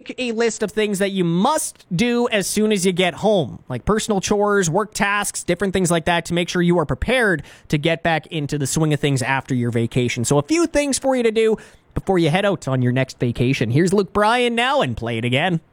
make a list of things that you must do as soon as you get home, like personal chores, work tasks, different things like that, to make sure you are prepared to get back into the swing of things after your vacation. So a few things for you to do before you head out on your next vacation. Here's Luke Bryan now, and play it again.